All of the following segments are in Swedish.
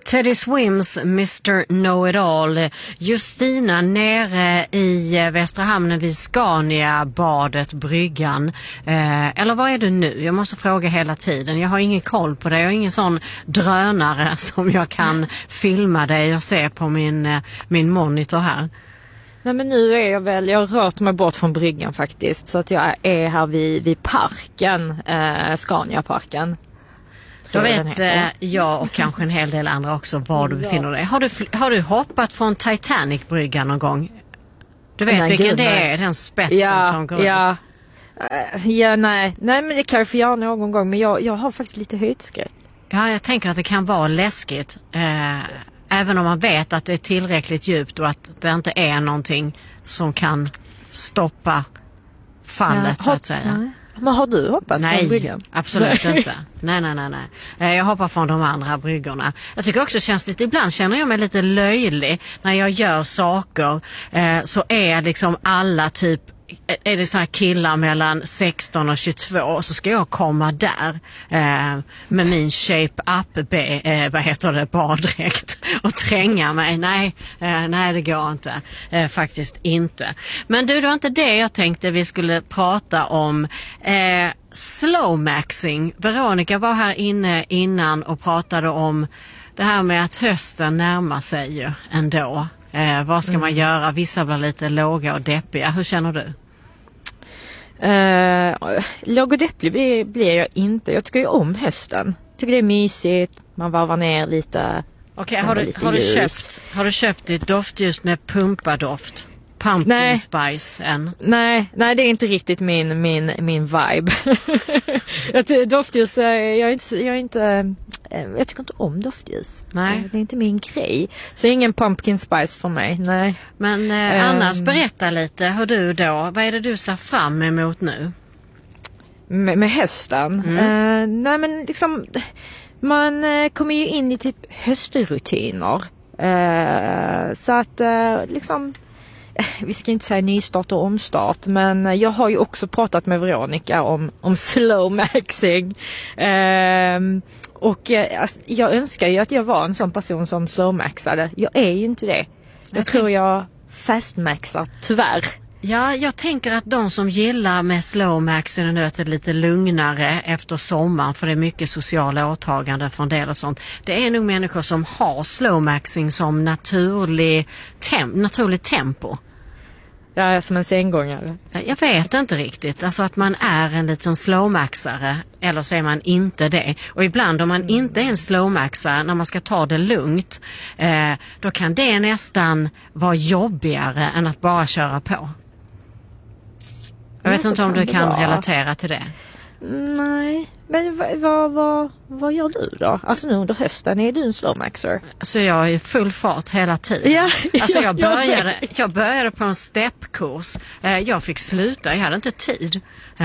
Teddy Swims Mr. Know-It-All. Justina nere i Västra Hamnen vid Scania, badet, bryggan. Eller vad är du nu? Jag måste fråga hela tiden. Jag har ingen koll på det. Jag har ingen sån drönare som jag kan filma dig och se på min monitor här. Nej, men nu är jag har rört mig bort från bryggan faktiskt. Så att jag är här vid parken, Scania-parken. Då vet jag och kanske en hel del andra också var du befinner dig. Har du hoppat från Titanic-bryggan någon gång? Du vet vilken det är, den spetsen som går ut. Nej, men det kan jag få göra någon gång. Men jag har faktiskt lite höjdskräck. Ja, jag tänker att det kan vara läskigt. Även om man vet att det är tillräckligt djupt och att det inte är någonting som kan stoppa fallet så att säga. Nej. Men har du hoppat från bryggan? Absolut inte. Nej. Jag hoppar från de andra bryggorna. Jag tycker också det känns lite, ibland känner jag mig lite löjlig när jag gör saker. Så är liksom alla typ, är det så här killar mellan 16 och 22 och så ska jag komma där med min shape-up baddräkt och tränga mig. Nej, det går inte. Faktiskt inte. Men det var inte det jag tänkte vi skulle prata om. Slowmaxing. Veronica var här inne innan och pratade om det här med att hösten närmar sig ju ändå. Vad ska man göra? Vissa blir lite låga och deppiga. Hur känner du? Låg och deppig blir jag inte. Jag tycker ju om hösten. Tycker det är mysigt. Man varvar ner lite. Okej, har du köpt ditt doftljus med pumpadoft? Pumpkin spice än? Nej, det är inte riktigt min vibe. Doftljus, jag tycker inte om doftljus. Nej. Det är inte min grej. Så ingen pumpkin spice för mig, nej. Men annars berätta lite hur du då, vad är det du ser fram emot nu? Med hösten? Nej men liksom, man kommer ju in i typ höstrutiner. Så att liksom, vi ska inte säga nystart och omstart, men jag har ju också pratat med Veronica om slowmaxing. Och jag önskar ju att jag var en sån person som slowmaxade. Jag är ju inte det. Jag tror jag fastmaxar, tyvärr. Ja, jag tänker att de som gillar med slowmaxen nu är det lite lugnare efter sommaren, för det är mycket sociala åtaganden från del och sånt. Det är nog människor som har slowmaxing som naturligt tempo. Ja, som en senggångare. Jag vet inte riktigt. Alltså att man är en liten slowmaxare eller så är man inte det. Och ibland om man inte är en slowmaxare, när man ska ta det lugnt, då kan det nästan vara jobbigare än att bara köra på. Jag vet inte om du kan relatera till det. Nej, men vad gör du då? Alltså nu under hösten, är du en slowmaxer? Så jag är i full fart hela tiden. Ja, alltså jag började på en steppkurs. Jag fick sluta, jag hade inte tid.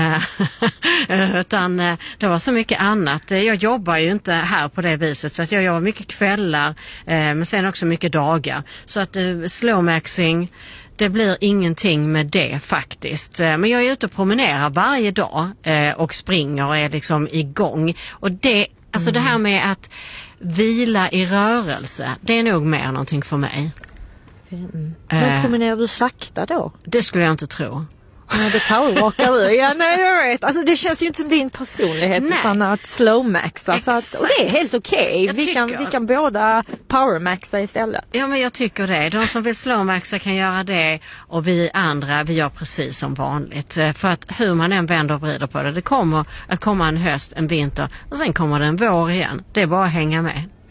Utan det var så mycket annat. Jag jobbar ju inte här på det viset, så att jag jobbar mycket kvällar, men sen också mycket dagar. Så att slowmaxing, det blir ingenting med det faktiskt. Men jag är ute och promenerar varje dag och springer och är liksom igång. Och det här med att vila i rörelse, det är nog mer någonting för mig. Men promenerar du sakta då? Det skulle jag inte tro. Ja, det powerwalkar du. Ja, nej, jag vet. Alltså det känns ju inte som din personlighet utan att slowmaxa. Så att, och det är helt okej. Vi kan båda powermaxa istället. Ja, men jag tycker det. De som vill slowmaxa kan göra det, och vi andra, vi gör precis som vanligt. För att hur man än vänder och vrider på det, det kommer att komma en höst, en vinter och sen kommer det en vår igen. Det är bara att hänga med.